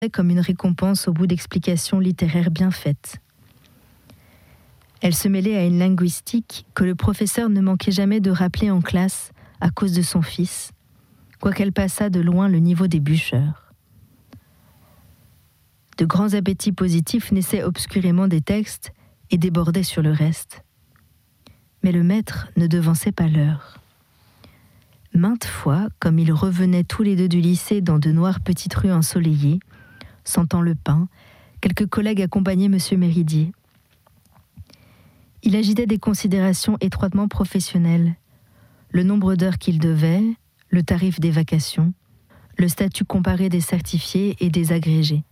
comme une récompense au bout d'explications littéraires bien faites. Elle se mêlait à une linguistique que le professeur ne manquait jamais de rappeler en classe à cause de son fils, quoiqu'elle passât de loin le niveau des bûcheurs. De grands appétits positifs naissaient obscurément des textes et débordaient sur le reste. Mais le maître ne devançait pas l'heure. Maintes fois, comme ils revenaient tous les deux du lycée dans de noires petites rues ensoleillées, sentant le pain, quelques collègues accompagnaient M. Méridier. Il agitait des considérations étroitement professionnelles, le nombre d'heures qu'il devait, le tarif des vacations, le statut comparé des certifiés et des agrégés.